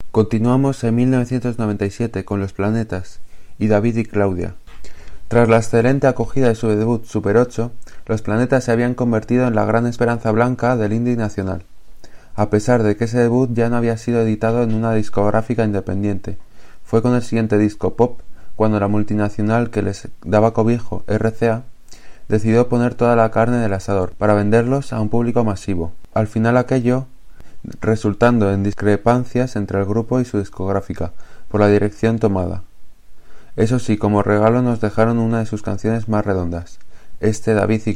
Continuamos en 1997 con Los Planetas y David y Claudia. Tras la excelente acogida de su debut Super 8, Los Planetas se habían convertido en la gran esperanza blanca del indie nacional, a pesar de que ese debut ya no había sido editado en una discográfica independiente. Fue con el siguiente disco, Pop, cuando la multinacional que les daba cobijo, RCA, decidió poner toda la carne en el asador para venderlos a un público masivo. Al final aquello resultando en discrepancias entre el grupo y su discográfica por la dirección tomada. Eso sí, como regalo nos dejaron una de sus canciones más redondas, David y